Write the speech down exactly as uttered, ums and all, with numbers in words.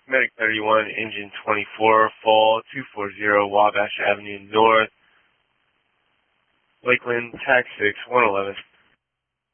Medic thirty-one, engine twenty-four, fall two four zero Wabash Avenue North, Lakeland, tax six, one eleven.